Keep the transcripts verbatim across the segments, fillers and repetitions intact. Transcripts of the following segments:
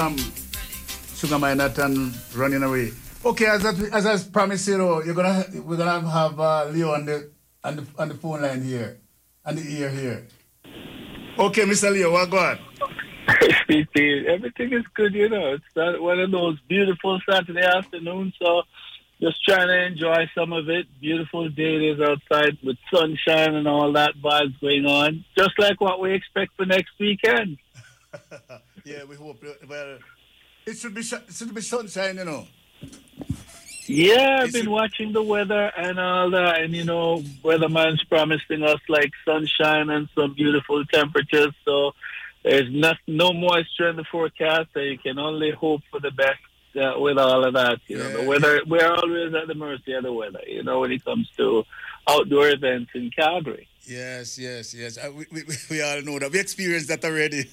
um, Sugar Minot and Running Away. Okay, as I, as I promised you, know, you're gonna we're gonna have uh, Leo on the on the on the phone line here, on the ear here. Okay, Mister Leo, what go on? Everything is good, you know. It's not one of those beautiful Saturday afternoons, so just trying to enjoy some of it. Beautiful day it is outside with sunshine and all that vibes going on. Just like what we expect for next weekend. Yeah, we hope. Well, it should be it should be sunshine, you know. Yeah, I've been watching the weather and all that, and you know, weatherman's promising us like sunshine and some beautiful temperatures. So there's not no moisture in the forecast, so you can only hope for the best uh, with all of that. You know, Yeah, the weather. yeah. We're always at the mercy of the weather. You know, when it comes to outdoor events in Calgary. Yes, yes, yes. Uh, we, we we all know that. We experienced that already.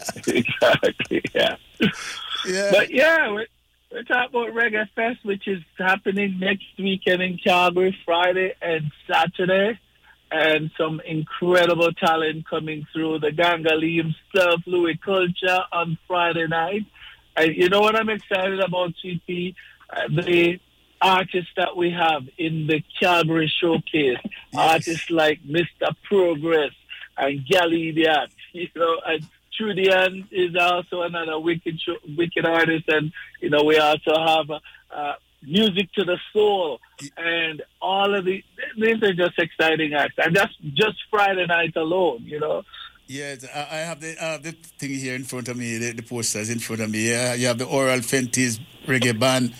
Exactly. Yeah. Yeah. But yeah, we're, we're talking about Reggae Fest, which is happening next weekend in Calgary, Friday and Saturday. And some incredible talent coming through. The Gangali himself, Louis Culture, on Friday night. And you know what I'm excited about, C P? Uh, the artists that we have in the Calgary Showcase. Yes. Artists like Mister Progress and Gally Idiot, you know, and Trudian is also another wicked show, wicked artist. And, you know, we also have uh, uh, Music to the Soul and all of the, these are just exciting acts. And that's just Friday night alone, you know. Yes, I I have the, I have the thing here in front of me, the, the posters in front of me. Yeah, you have the Oral Fenties Reggae Band,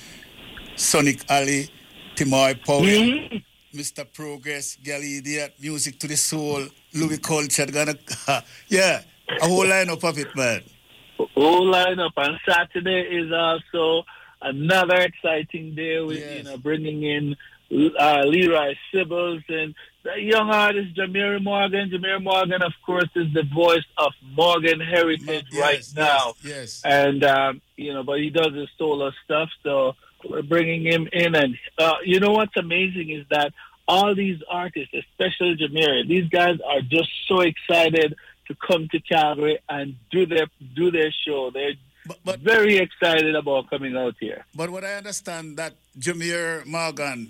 Sonic Alley, Timor Powell, mm-hmm. Mister Progress, Gally Idiot, Music to the Soul, Louis Culture, gonna, yeah, a whole lineup of it, man. A whole lineup, and Saturday is also another exciting day with, yes. you know, bringing in uh, Leroy Sibbles and the young artist Jameer Morgan. Jameer Morgan, of course, is the voice of Morgan Heritage yes, right yes, now. Yes. And, um, you know, but he does his solo stuff, so we're bringing him in. And, uh, you know, what's amazing is that all these artists, especially Jameer, these guys are just so excited to come to Calgary and do their do their show. They're but, but, very excited about coming out here. But what I understand that Jameer Morgan,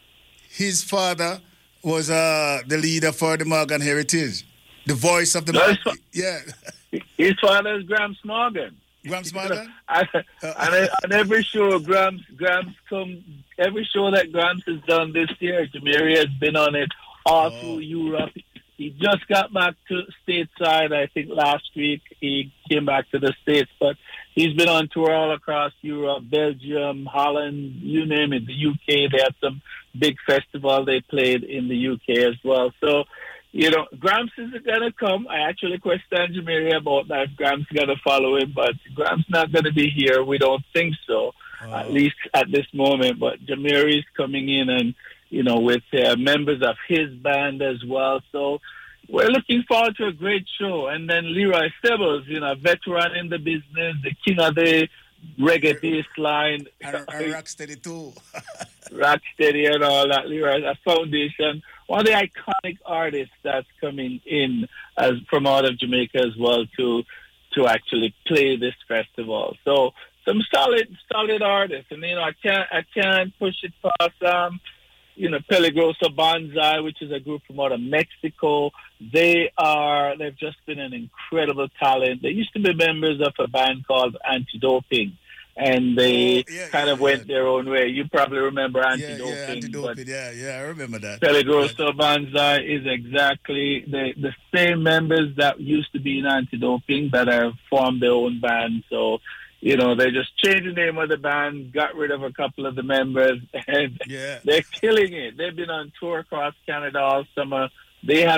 his father was uh, the leader for the Morgan Heritage, the voice of the no, Morgan. Fa- yeah. His father is Gramps Morgan. Gramps Morgan? and, and on every show, Gramps, Gramps come, every show that Gramps has done this year, Jameer has been on it all oh. through Europe. He just got back to stateside, I think, last week. He came back to the States, but he's been on tour all across Europe, Belgium, Holland, you name it, the U K. They had some big festival they played in the U K as well. So, you know, Gramps isn't going to come. I actually questioned Jameer about that if Gramps going to follow him, but Gramps not going to be here. We don't think so, oh. at least at this moment. But Jameer is coming in and, you know, with uh, members of his band as well. So we're looking forward to a great show. And then Leroy Sibbles, you know, veteran in the business, the king of the reggae bass line. And, and Rocksteady too. Rocksteady and all that. Leroy, a foundation. One of the iconic artists that's coming in as from out of Jamaica as well to to actually play this festival. So some solid, solid artists. And, you know, I can't, I can't push it past um, you know, Peligroso Banzai, which is a group from out of Mexico. They are, they've just been an incredible talent. They used to be members of a band called Anti-Doping, and they oh, yeah, kind yeah, of went yeah. their own way. You probably remember Anti-Doping. Yeah, yeah, Anti-Doping, yeah, yeah, I remember that. Peligroso right. Banzai is exactly the, the same members that used to be in Anti-Doping that have formed their own band. So, you know, they just changed the name of the band, got rid of a couple of the members, and yeah. they're killing it. They've been on tour across Canada all summer. They have